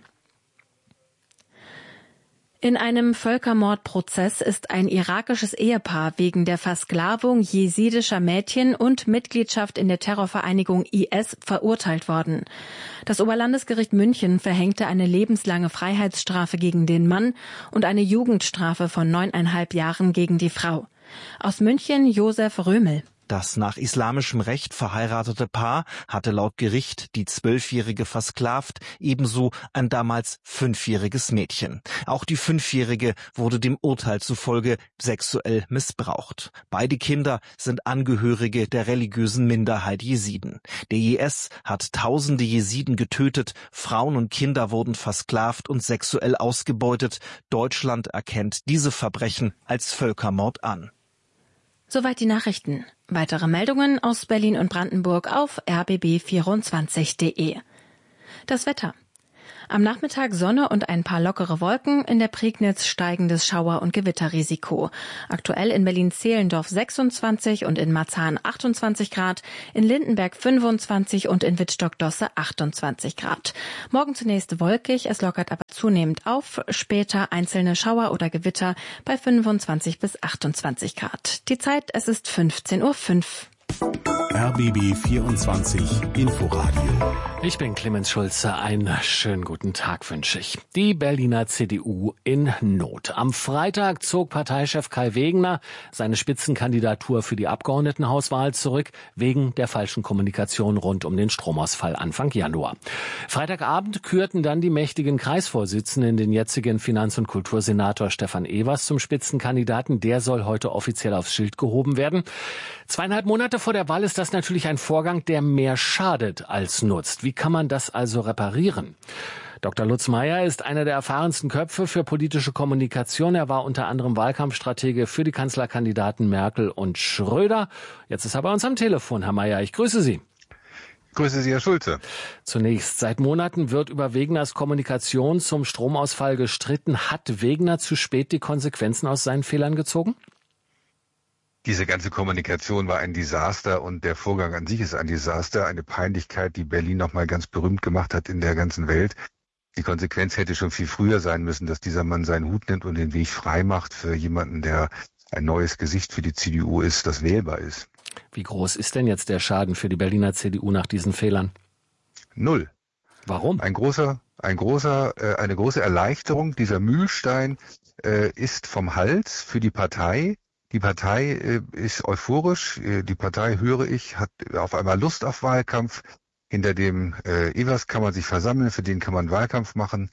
In einem Völkermordprozess ist ein irakisches Ehepaar wegen der Versklavung jesidischer Mädchen und Mitgliedschaft in der Terrorvereinigung IS verurteilt worden. Das Oberlandesgericht München verhängte eine lebenslange Freiheitsstrafe gegen den Mann und eine Jugendstrafe von 9,5 Jahren gegen die Frau. Aus München Josef Römel. Das nach islamischem Recht verheiratete Paar hatte laut Gericht die 12-Jährige versklavt, ebenso ein damals 5-jähriges Mädchen. Auch die 5-Jährige wurde dem Urteil zufolge sexuell missbraucht. Beide Kinder sind Angehörige der religiösen Minderheit Jesiden. Der IS hat tausende Jesiden getötet, Frauen und Kinder wurden versklavt und sexuell ausgebeutet. Deutschland erkennt diese Verbrechen als Völkermord an. Soweit die Nachrichten. Weitere Meldungen aus Berlin und Brandenburg auf rbb24.de. Das Wetter. Am Nachmittag Sonne und ein paar lockere Wolken, in der Prignitz steigendes Schauer- und Gewitterrisiko. Aktuell in Berlin-Zehlendorf 26 und in Marzahn 28 Grad, in Lindenberg 25 und in Wittstock-Dosse 28 Grad. Morgen zunächst wolkig, es lockert aber zunehmend auf, später einzelne Schauer oder Gewitter bei 25 bis 28 Grad. Die Zeit, es ist 15:05 Uhr. RBB 24 Inforadio. Ich bin Clemens Schulze. Einen schönen guten Tag wünsche ich. Die Berliner CDU in Not. Am Freitag zog Parteichef Kai Wegener seine Spitzenkandidatur für die Abgeordnetenhauswahl zurück, wegen der falschen Kommunikation rund um den Stromausfall Anfang Januar. Freitagabend kürten dann die mächtigen Kreisvorsitzenden den jetzigen Finanz- und Kultursenator Stefan Evers zum Spitzenkandidaten. Der soll heute offiziell aufs Schild gehoben werden. 2,5 Monate vor der Wahl ist das natürlich ein Vorgang, der mehr schadet als nutzt. Wie kann man das also reparieren? Dr. Lutz Meyer ist einer der erfahrensten Köpfe für politische Kommunikation. Er war unter anderem Wahlkampfstratege für die Kanzlerkandidaten Merkel und Schröder. Jetzt ist er bei uns am Telefon. Herr Meyer, ich grüße Sie. Grüße Sie, Herr Schulze. Zunächst, seit Monaten wird über Wegeners Kommunikation zum Stromausfall gestritten. Hat Wegener zu spät die Konsequenzen aus seinen Fehlern gezogen? Diese ganze Kommunikation war ein Desaster und der Vorgang an sich ist ein Desaster, eine Peinlichkeit, die Berlin nochmal ganz berühmt gemacht hat in der ganzen Welt. Die Konsequenz hätte schon viel früher sein müssen, dass dieser Mann seinen Hut nimmt und den Weg frei macht für jemanden, der ein neues Gesicht für die CDU ist, das wählbar ist. Wie groß ist denn jetzt der Schaden für die Berliner CDU nach diesen Fehlern? 0. Warum? Eine große Erleichterung. Dieser Mühlstein ist vom Hals für die Partei. Die Partei ist euphorisch. Die Partei, höre ich, hat auf einmal Lust auf Wahlkampf. Hinter dem Evers kann man sich versammeln, für den kann man Wahlkampf machen.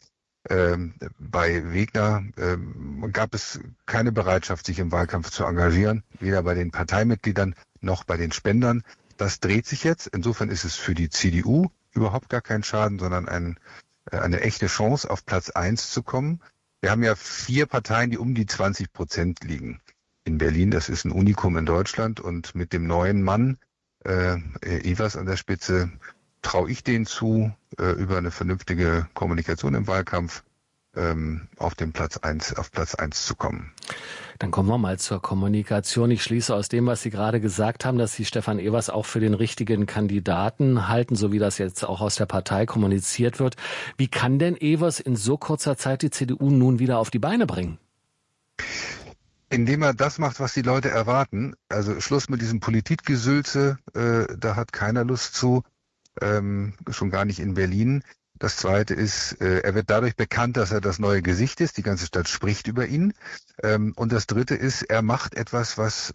Bei Wegner gab es keine Bereitschaft, sich im Wahlkampf zu engagieren, weder bei den Parteimitgliedern noch bei den Spendern. Das dreht sich jetzt. Insofern ist es für die CDU überhaupt gar kein Schaden, sondern eine echte Chance, auf Platz 1 zu kommen. Wir haben ja 4 Parteien, die um die 20% liegen in Berlin. Das ist ein Unikum in Deutschland. Und mit dem neuen Mann, Evers an der Spitze, traue ich denen zu, über eine vernünftige Kommunikation im Wahlkampf auf Platz 1 zu kommen. Dann kommen wir mal zur Kommunikation. Ich schließe aus dem, was Sie gerade gesagt haben, dass Sie Stefan Evers auch für den richtigen Kandidaten halten, so wie das jetzt auch aus der Partei kommuniziert wird. Wie kann denn Evers in so kurzer Zeit die CDU nun wieder auf die Beine bringen? Indem er das macht, was die Leute erwarten. Also Schluss mit diesem Politikgesülze, da hat keiner Lust zu. Schon gar nicht in Berlin. Das Zweite ist, er wird dadurch bekannt, dass er das neue Gesicht ist. Die ganze Stadt spricht über ihn. Und das Dritte ist, er macht etwas, was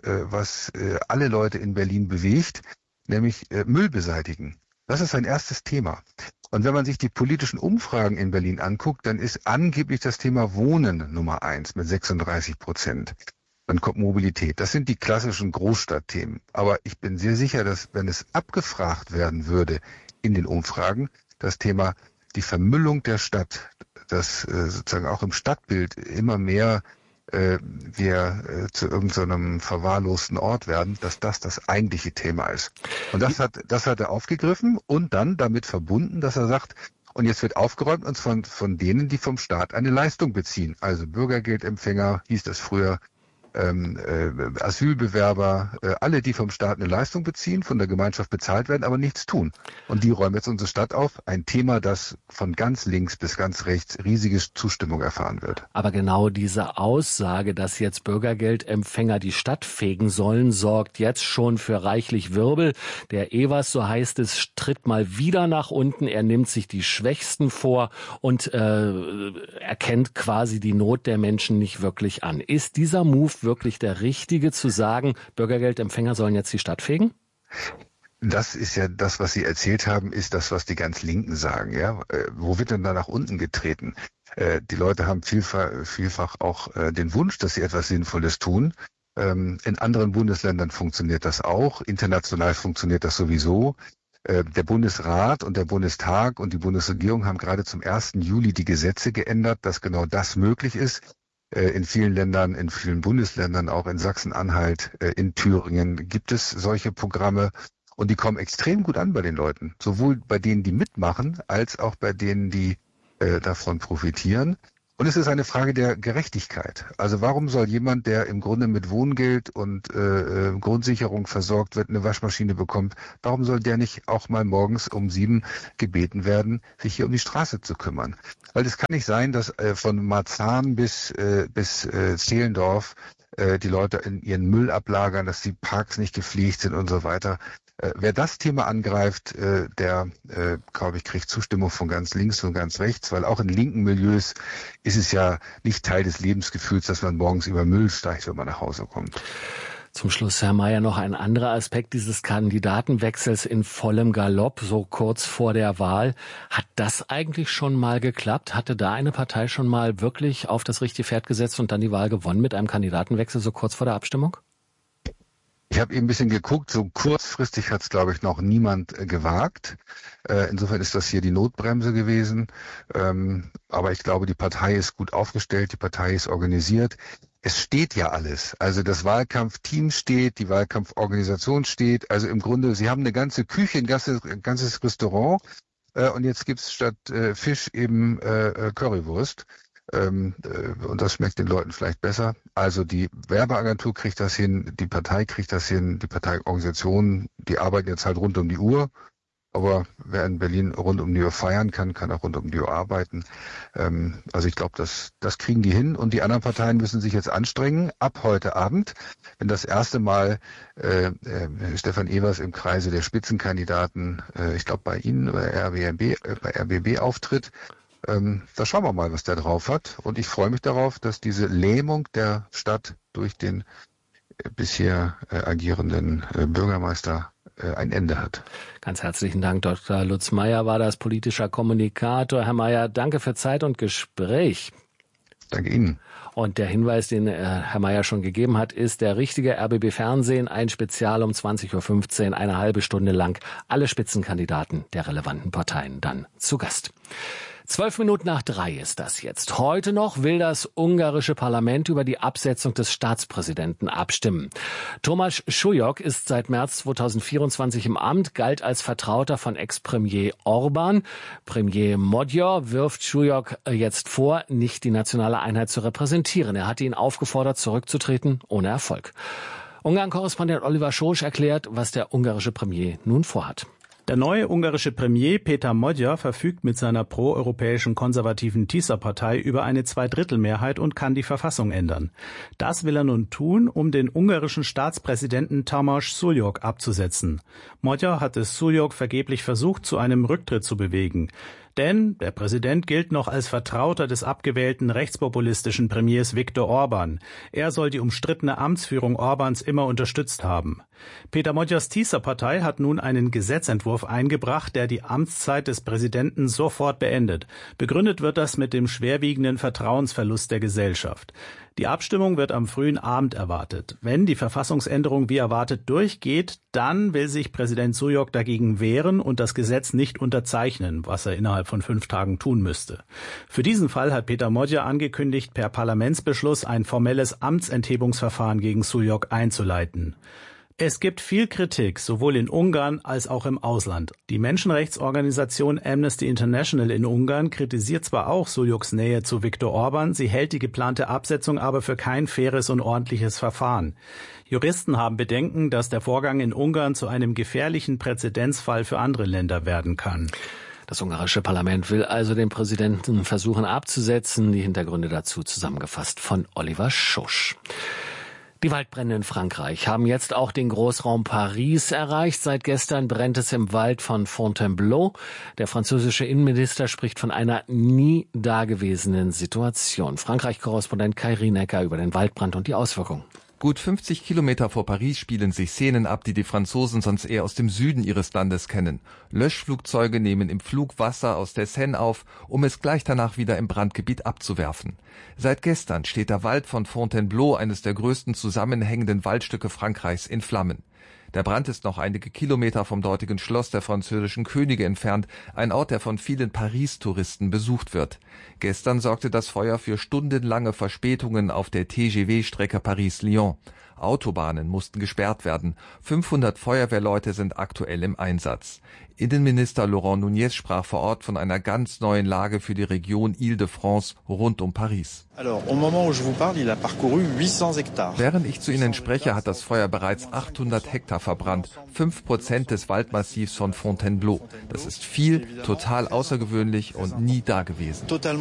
alle Leute in Berlin bewegt, nämlich Müll beseitigen. Das ist sein erstes Thema. Und wenn man sich die politischen Umfragen in Berlin anguckt, dann ist angeblich das Thema Wohnen Nummer 1 mit 36%. Dann kommt Mobilität. Das sind die klassischen Großstadtthemen. Aber ich bin sehr sicher, dass, wenn es abgefragt werden würde in den Umfragen, das Thema die Vermüllung der Stadt, das sozusagen auch im Stadtbild immer mehr wir zu irgendeinem verwahrlosten Ort werden, dass das eigentliche Thema ist. Und das hat er aufgegriffen und dann damit verbunden, dass er sagt, und jetzt wird aufgeräumt und von denen, die vom Staat eine Leistung beziehen. Also Bürgergeldempfänger, hieß das früher, Asylbewerber, alle, die vom Staat eine Leistung beziehen, von der Gemeinschaft bezahlt werden, aber nichts tun. Und die räumen jetzt unsere Stadt auf. Ein Thema, das von ganz links bis ganz rechts riesige Zustimmung erfahren wird. Aber genau diese Aussage, dass jetzt Bürgergeldempfänger die Stadt fegen sollen, sorgt jetzt schon für reichlich Wirbel. Der Evers, so heißt es, tritt mal wieder nach unten. Er nimmt sich die Schwächsten vor und erkennt quasi die Not der Menschen nicht wirklich an. Ist dieser Move wirklich der richtige, zu sagen, Bürgergeldempfänger sollen jetzt die Stadt fegen? Das ist ja das, was Sie erzählt haben, ist das, was die ganz Linken sagen. Ja, wo wird denn da nach unten getreten? Die Leute haben vielfach auch den Wunsch, dass sie etwas Sinnvolles tun. In anderen Bundesländern funktioniert das auch. International funktioniert das sowieso. Der Bundesrat und der Bundestag und die Bundesregierung haben gerade zum 1. Juli die Gesetze geändert, dass genau das möglich ist. In vielen Ländern, in vielen Bundesländern, auch in Sachsen-Anhalt, in Thüringen gibt es solche Programme und die kommen extrem gut an bei den Leuten. Sowohl bei denen, die mitmachen, als auch bei denen, die davon profitieren. Und es ist eine Frage der Gerechtigkeit. Also warum soll jemand, der im Grunde mit Wohngeld und Grundsicherung versorgt wird, eine Waschmaschine bekommt, warum soll der nicht auch mal morgens um 7 gebeten werden, sich hier um die Straße zu kümmern? Weil es kann nicht sein, dass von Marzahn bis Zehlendorf die Leute in ihren Müll ablagern, dass die Parks nicht gepflegt sind und so weiter. Wer das Thema angreift, der, glaube ich, kriegt Zustimmung von ganz links und ganz rechts, weil auch in linken Milieus ist es ja nicht Teil des Lebensgefühls, dass man morgens über Müll steigt, wenn man nach Hause kommt. Zum Schluss, Herr Meyer, noch ein anderer Aspekt dieses Kandidatenwechsels in vollem Galopp, so kurz vor der Wahl. Hat das eigentlich schon mal geklappt? Hatte da eine Partei schon mal wirklich auf das richtige Pferd gesetzt und dann die Wahl gewonnen mit einem Kandidatenwechsel so kurz vor der Abstimmung? Ich habe eben ein bisschen geguckt, so kurzfristig hat es, glaube ich, noch niemand gewagt. Insofern ist das hier die Notbremse gewesen. Aber ich glaube, die Partei ist gut aufgestellt, die Partei ist organisiert. Es steht ja alles. Also das Wahlkampfteam steht, die Wahlkampforganisation steht. Also im Grunde, sie haben eine ganze Küche, ein ganzes Restaurant. Und jetzt gibt's statt Fisch eben Currywurst. Und das schmeckt den Leuten vielleicht besser. Also die Werbeagentur kriegt das hin, die Partei kriegt das hin, die Parteiorganisation, die arbeiten jetzt halt rund um die Uhr. Aber wer in Berlin rund um die Uhr feiern kann, kann auch rund um die Uhr arbeiten. Also ich glaube, das kriegen die hin. Und die anderen Parteien müssen sich jetzt anstrengen. Ab heute Abend, wenn das erste Mal Stefan Evers im Kreise der Spitzenkandidaten, ich glaube bei Ihnen, bei RBB auftritt, da schauen wir mal, was der drauf hat. Und ich freue mich darauf, dass diese Lähmung der Stadt durch den bisher agierenden Bürgermeister ein Ende hat. Ganz herzlichen Dank, Dr. Lutz Meyer war das, politischer Kommunikator. Herr Meyer, danke für Zeit und Gespräch. Danke Ihnen. Und der Hinweis, den Herr Meyer schon gegeben hat, ist der richtige RBB Fernsehen, ein Spezial um 20.15 Uhr, eine halbe Stunde lang. Alle Spitzenkandidaten der relevanten Parteien dann zu Gast. 2:12 ist das jetzt. Heute noch will das ungarische Parlament über die Absetzung des Staatspräsidenten abstimmen. Tomáš Šujók ist seit März 2024 im Amt, galt als Vertrauter von Ex-Premier Orbán. Premier Magyar wirft Šujók jetzt vor, nicht die nationale Einheit zu repräsentieren. Er hatte ihn aufgefordert, zurückzutreten, ohne Erfolg. Ungarn-Korrespondent Oliver Schosch erklärt, was der ungarische Premier nun vorhat. Der neue ungarische Premier Péter Magyar verfügt mit seiner proeuropäischen konservativen TISA-Partei über eine Zweidrittelmehrheit und kann die Verfassung ändern. Das will er nun tun, um den ungarischen Staatspräsidenten Tamas Šujók abzusetzen. Magyar hat es Šujók vergeblich versucht, zu einem Rücktritt zu bewegen. Denn der Präsident gilt noch als Vertrauter des abgewählten rechtspopulistischen Premiers Viktor Orbán. Er soll die umstrittene Amtsführung Orbáns immer unterstützt haben. Péter Magyars TISA-Partei hat nun einen Gesetzentwurf eingebracht, der die Amtszeit des Präsidenten sofort beendet. Begründet wird das mit dem schwerwiegenden Vertrauensverlust der Gesellschaft. Die Abstimmung wird am frühen Abend erwartet. Wenn die Verfassungsänderung wie erwartet durchgeht, dann will sich Präsident Šujók dagegen wehren und das Gesetz nicht unterzeichnen, was er innerhalb von 5 Tagen tun müsste. Für diesen Fall hat Péter Magyar angekündigt, per Parlamentsbeschluss ein formelles Amtsenthebungsverfahren gegen Šujók einzuleiten. Es gibt viel Kritik, sowohl in Ungarn als auch im Ausland. Die Menschenrechtsorganisation Amnesty International in Ungarn kritisiert zwar auch Šujóks Nähe zu Viktor Orbán, sie hält die geplante Absetzung aber für kein faires und ordentliches Verfahren. Juristen haben Bedenken, dass der Vorgang in Ungarn zu einem gefährlichen Präzedenzfall für andere Länder werden kann. Das ungarische Parlament will also den Präsidenten versuchen abzusetzen. Die Hintergründe dazu zusammengefasst von Oliver Schosch. Die Waldbrände in Frankreich haben jetzt auch den Großraum Paris erreicht. Seit gestern brennt es im Wald von Fontainebleau. Der französische Innenminister spricht von einer nie dagewesenen Situation. Frankreich-Korrespondent Kai Rienecker über den Waldbrand und die Auswirkungen. Gut 50 Kilometer vor Paris spielen sich Szenen ab, die die Franzosen sonst eher aus dem Süden ihres Landes kennen. Löschflugzeuge nehmen im Flug Wasser aus der Seine auf, um es gleich danach wieder im Brandgebiet abzuwerfen. Seit gestern steht der Wald von Fontainebleau, eines der größten zusammenhängenden Waldstücke Frankreichs, in Flammen. Der Brand ist noch einige Kilometer vom dortigen Schloss der französischen Könige entfernt, ein Ort, der von vielen Paris-Touristen besucht wird. Gestern sorgte das Feuer für stundenlange Verspätungen auf der TGV-Strecke Paris-Lyon. Autobahnen mussten gesperrt werden. 500 Feuerwehrleute sind aktuell im Einsatz. Innenminister Laurent Nunez sprach vor Ort von einer ganz neuen Lage für die Region Île-de-France rund um Paris. Während ich zu Ihnen spreche, hat das Feuer bereits 800 Hektar verbrannt, 5% des Waldmassivs von Fontainebleau. Das ist viel, total außergewöhnlich und nie dagewesen.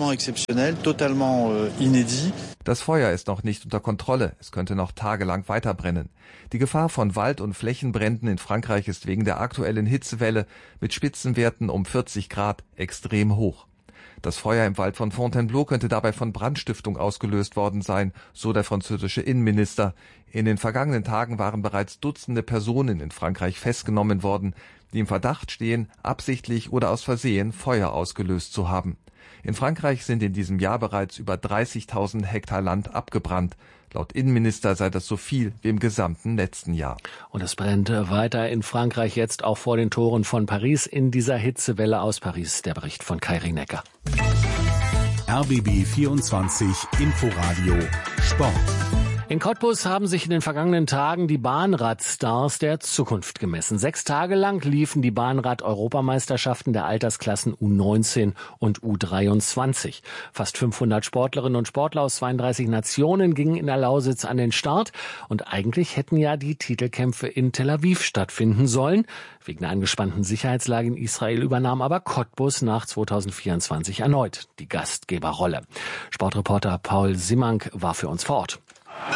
Das Feuer ist noch nicht unter Kontrolle. Es könnte noch tagelang weiterbrennen. Die Gefahr von Wald- und Flächenbränden in Frankreich ist wegen der aktuellen Hitzewelle mit Spitzenwerten um 40 Grad extrem hoch. Das Feuer im Wald von Fontainebleau könnte dabei von Brandstiftung ausgelöst worden sein, so der französische Innenminister. In den vergangenen Tagen waren bereits Dutzende Personen in Frankreich festgenommen worden, die im Verdacht stehen, absichtlich oder aus Versehen Feuer ausgelöst zu haben. In Frankreich sind in diesem Jahr bereits über 30.000 Hektar Land abgebrannt. Laut Innenminister sei das so viel wie im gesamten letzten Jahr. Und es brennt weiter in Frankreich, jetzt auch vor den Toren von Paris in dieser Hitzewelle aus Paris. Der Bericht von Kai Rienecker. RBB 24 Inforadio Sport. In Cottbus haben sich in den vergangenen Tagen die Bahnradstars der Zukunft gemessen. 6 Tage lang liefen die Bahnrad-Europameisterschaften der Altersklassen U19 und U23. Fast 500 Sportlerinnen und Sportler aus 32 Nationen gingen in der Lausitz an den Start. Und eigentlich hätten ja die Titelkämpfe in Tel Aviv stattfinden sollen. Wegen der angespannten Sicherheitslage in Israel übernahm aber Cottbus nach 2024 erneut die Gastgeberrolle. Sportreporter Paul Simank war für uns vor Ort.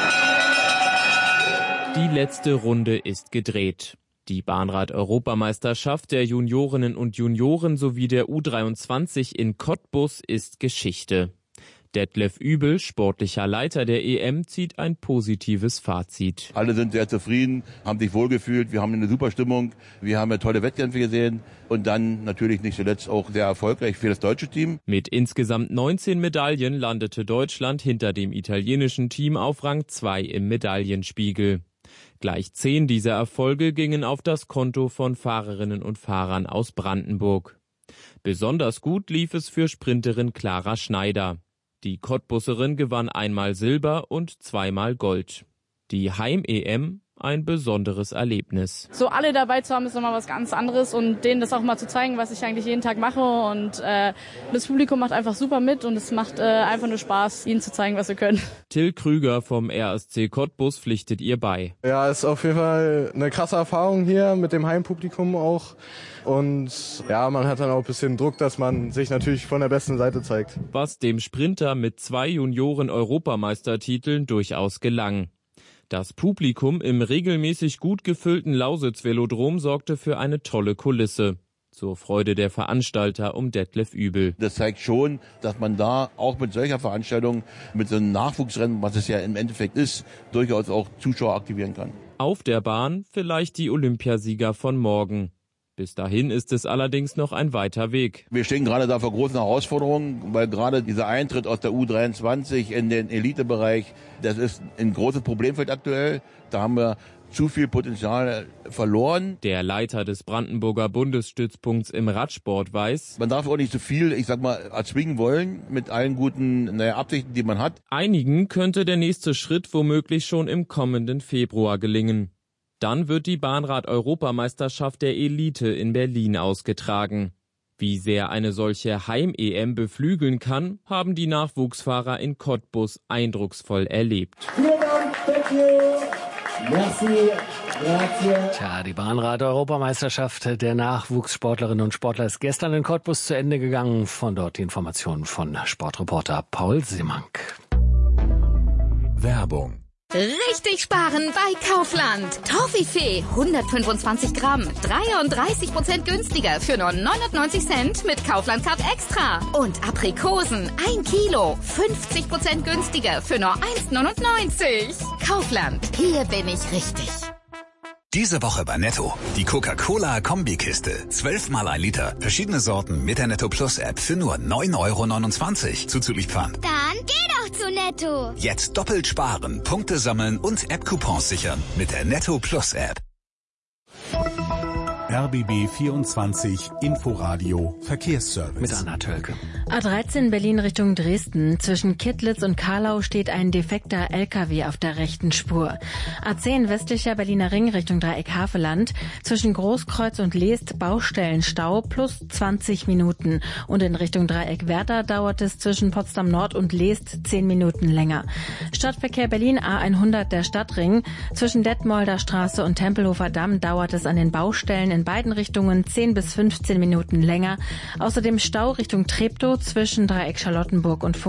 Die letzte Runde ist gedreht. Die Bahnrad-Europameisterschaft der Juniorinnen und Junioren sowie der U23 in Cottbus ist Geschichte. Detlef Übel, sportlicher Leiter der EM, zieht ein positives Fazit. Alle sind sehr zufrieden, haben sich wohlgefühlt, wir haben eine super Stimmung, wir haben tolle Wettkämpfe gesehen und dann natürlich nicht zuletzt auch sehr erfolgreich für das deutsche Team. Mit insgesamt 19 Medaillen landete Deutschland hinter dem italienischen Team auf Rang 2 im Medaillenspiegel. Gleich 10 dieser Erfolge gingen auf das Konto von Fahrerinnen und Fahrern aus Brandenburg. Besonders gut lief es für Sprinterin Clara Schneider. Die Cottbusserin gewann einmal Silber und zweimal Gold. Die Heim-EM ein besonderes Erlebnis. So alle dabei zu haben, ist nochmal was ganz anderes und denen das auch mal zu zeigen, was ich eigentlich jeden Tag mache. Und das Publikum macht einfach super mit und es macht einfach nur Spaß, ihnen zu zeigen, was wir können. Till Krüger vom RSC Cottbus pflichtet ihr bei. Ja, ist auf jeden Fall eine krasse Erfahrung hier mit dem Heimpublikum auch. Und ja, man hat dann auch ein bisschen Druck, dass man sich natürlich von der besten Seite zeigt. Was dem Sprinter mit 2 Junioren-Europameistertiteln durchaus gelang. Das Publikum im regelmäßig gut gefüllten Lausitz-Velodrom sorgte für eine tolle Kulisse. Zur Freude der Veranstalter um Detlef Übel. Das zeigt schon, dass man da auch mit solcher Veranstaltung, mit so einem Nachwuchsrennen, was es ja im Endeffekt ist, durchaus auch Zuschauer aktivieren kann. Auf der Bahn vielleicht die Olympiasieger von morgen. Bis dahin ist es allerdings noch ein weiter Weg. Wir stehen gerade da vor großen Herausforderungen, weil gerade dieser Eintritt aus der U23 in den Elitebereich, das ist ein großes Problemfeld aktuell. Da haben wir zu viel Potenzial verloren. Der Leiter des Brandenburger Bundesstützpunkts im Radsport weiß, man darf auch nicht so viel, erzwingen wollen mit allen guten Absichten, die man hat. Einigen könnte der nächste Schritt womöglich schon im kommenden Februar gelingen. Dann wird die Bahnrad-Europameisterschaft der Elite in Berlin ausgetragen. Wie sehr eine solche Heim-EM beflügeln kann, haben die Nachwuchsfahrer in Cottbus eindrucksvoll erlebt. Vielen Dank, thank you. Merci, grazie. Tja, die Bahnrad-Europameisterschaft der Nachwuchssportlerinnen und Sportler ist gestern in Cottbus zu Ende gegangen. Von dort die Informationen von Sportreporter Paul Simank. Werbung. Richtig sparen bei Kaufland. Toffifee 125 Gramm, 33% günstiger für nur 99 Cent mit Kaufland Card Extra. Und Aprikosen 1 Kilo, 50% günstiger für nur 1,99. Kaufland, hier bin ich richtig. Diese Woche bei Netto. Die Coca-Cola Kombikiste. 12 mal 1 Liter. Verschiedene Sorten mit der Netto Plus App für nur 9,29 € zuzüglich Pfand. Dann geh doch zu Netto. Jetzt doppelt sparen, Punkte sammeln und App-Coupons sichern mit der Netto Plus App. RBB 24 Inforadio Verkehrsservice. Mit Anna Tölke. A13 Berlin Richtung Dresden. Zwischen Kittlitz und Karlau steht ein defekter LKW auf der rechten Spur. A10 westlicher Berliner Ring Richtung Dreieck Havelland. Zwischen Großkreuz und Leest Baustellenstau plus 20 Minuten. Und in Richtung Dreieck Werder dauert es zwischen Potsdam Nord und Leest 10 Minuten länger. Stadtverkehr Berlin A100 der Stadtring. Zwischen Detmolder Straße und Tempelhofer Damm dauert es an den Baustellen in beiden Richtungen 10 bis 15 Minuten länger. Außerdem Stau Richtung Treptow zwischen Dreieck Charlottenburg und